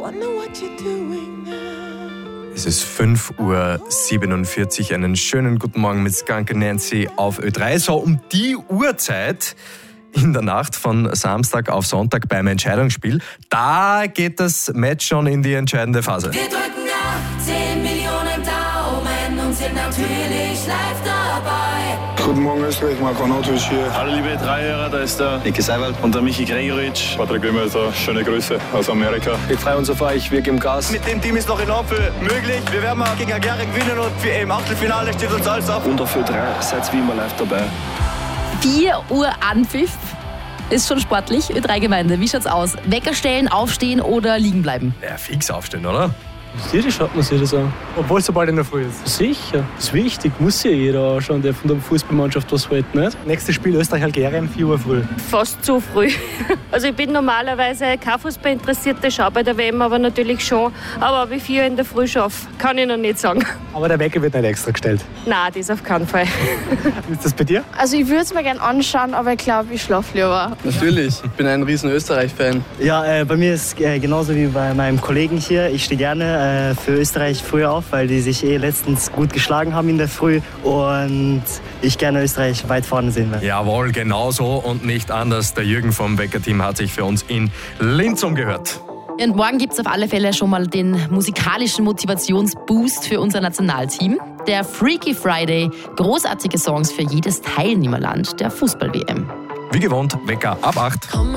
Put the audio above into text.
Es ist 5:47 Uhr. Einen schönen guten Morgen mit Skunk Nancy auf Ö3. So um die Uhrzeit in der Nacht von Samstag auf Sonntag beim Entscheidungsspiel, da geht das Match schon in die entscheidende Phase. Wir drücken auf 10 Millionen Daumen und sind natürlich live dabei. Guten Morgen Österreich, Marco Arnautovic hier. Hallo liebe Dreihörer, da ist der Niki Seiwald und der Michi Gregoritsch. Patrick Wimmer, schöne Grüße aus Amerika. Wir freuen uns auf euch, wir geben Gas. Mit dem Team ist noch enorm viel möglich. Wir werden mal gegen Algerien gewinnen und im Achtelfinale steht uns alles auf. Und auf Ö3 seid wie immer live dabei. 4 Uhr Anpfiff. Ist schon sportlich. Ö3-Gemeinde, wie schaut's aus? Wecker stellen, aufstehen oder liegen bleiben? Ja, fix aufstehen, oder? Natürlich schaut man sich das an. Obwohl es so bald in der Früh ist. Sicher, das ist wichtig. Muss ja jeder anschauen, der von der Fußballmannschaft was hält, nicht? Nächstes Spiel Österreich-Algerien, 4 Uhr früh. Fast zu früh. Also ich bin normalerweise kein Fußball interessierte, schaue bei der WM aber natürlich schon. Aber ob ich 4 Uhr in der Früh schaffe, kann ich noch nicht sagen. Aber der Wecker wird nicht extra gestellt. Nein, das auf keinen Fall. Wie ist das bei dir? Also ich würde es mir gerne anschauen, aber ich glaube, ich schlafe lieber. Natürlich, ich bin ein riesen Österreich-Fan. Ja, bei mir ist genauso wie bei meinem Kollegen hier. Ich stehe gerne für Österreich früh auf, weil die sich letztens gut geschlagen haben in der Früh und ich gerne Österreich weit vorne sehen will. Jawohl, genauso und nicht anders. Der Jürgen vom Wecker-Team hat sich für uns in Linz umgehört. Und morgen gibt es auf alle Fälle schon mal den musikalischen Motivationsboost für unser Nationalteam. Der Freaky Friday, großartige Songs für jedes Teilnehmerland der Fußball-WM. Wie gewohnt, Wecker ab 8.